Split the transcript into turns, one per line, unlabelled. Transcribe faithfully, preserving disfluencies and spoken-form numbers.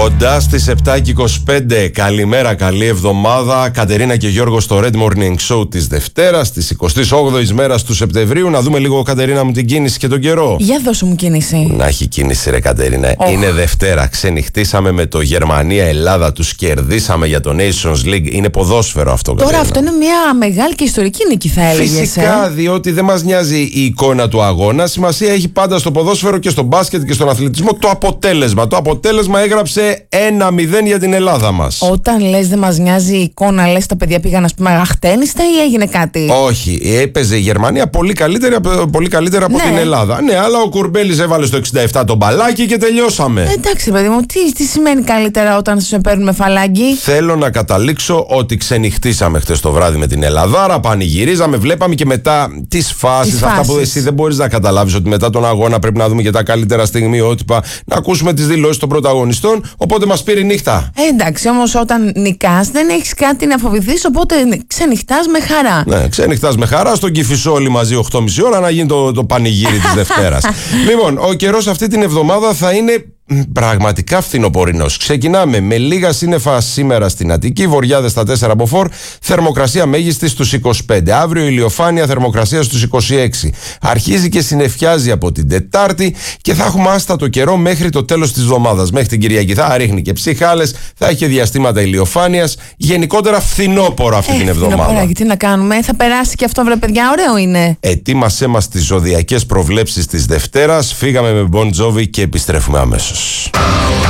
Κοντά στις επτά και είκοσι πέντε. Καλημέρα, καλή εβδομάδα. Κατερίνα και Γιώργο στο Red Morning Show της Δευτέρας, της εικοστής όγδοης μέρας του Σεπτεμβρίου. Να δούμε λίγο, Κατερίνα μου, την κίνηση και τον καιρό.
Για δώσε μου κίνηση.
Να έχει κίνηση, ρε Κατερίνα. Oh. Είναι Δευτέρα. Ξενυχτήσαμε με το Γερμανία-Ελλάδα. Τους κερδίσαμε για το Nations League. Είναι ποδόσφαιρο αυτό,
Τώρα
Κατερίνα.
αυτό είναι μια μεγάλη και ιστορική νίκη, θα έλεγες.
Φυσικά,
ε?
διότι δεν μας νοιάζει η εικόνα του αγώνα. Σημασία έχει πάντα στο ποδόσφαιρο και στο μπάσκετ και στον αθλητισμό το αποτέλεσμα. Το αποτέλεσμα έγραψε ένα μηδέν για την Ελλάδα μας.
Όταν λες δεν μας νοιάζει η εικόνα, λες τα παιδιά πήγαν, ας πούμε, αχτένιστα ή έγινε κάτι?
Όχι, έπαιζε η Γερμανία πολύ καλύτερα, πολύ καλύτερα από
Ναι.
την Ελλάδα. Ναι, αλλά ο Κουρμπέλης έβαλε στο εξήντα επτά τον μπαλάκι και τελειώσαμε.
Ε, εντάξει, παιδί μου, τι, τι σημαίνει καλύτερα όταν σε παίρνουμε φαλάγγι?
Θέλω να καταλήξω ότι ξενυχτήσαμε χτες το βράδυ με την Ελλαδάρα, πανηγυρίζαμε, βλέπαμε και μετά τις φάσεις,
Τις
αυτά που
φάσεις.
εσύ δεν μπορείς να καταλάβεις, ότι μετά τον αγώνα πρέπει να δούμε και τα καλύτερα στιγμιότυπα, να ακούσουμε τις δηλώσεις των πρωταγωνιστών. Οπότε μας πήρε η νύχτα.
Ε, εντάξει, όμως όταν νικάς δεν έχεις κάτι να φοβηθείς, οπότε ξενυχτάς με χαρά.
Ναι, ξενυχτάς με χαρά στον Κηφισό όλοι μαζί οκτώ και μισή ώρα να γίνει το, το πανηγύρι της Δευτέρας. Λοιπόν, ο καιρός αυτή την εβδομάδα θα είναι πραγματικά φθινοπορεινός. Ξεκινάμε με λίγα σύννεφα σήμερα στην Αττική, βοριάδες στα τέσσερα μποφόρ, θερμοκρασία μέγιστη στους είκοσι πέντε. Αύριο ηλιοφάνεια, θερμοκρασία στους είκοσι έξι. Αρχίζει και συννεφιάζει από την Τετάρτη και θα έχουμε άστατο καιρό μέχρι το τέλος της εβδομάδας. Μέχρι την Κυριακή θα ρίχνει και ψυχάλες, θα έχει διαστήματα ηλιοφάνειας. Γενικότερα φθινόπορο αυτή
ε,
την εβδομάδα.
Φθινοποράκι, τι να κάνουμε, θα περάσει και αυτό, βρε παιδιά, ωραίο είναι.
Ετοίμασέ μας τις ζωδιακές προβλέψεις της Δευτέρας. Φύγαμε με Bon Jovi και επιστρέφουμε αμέσως.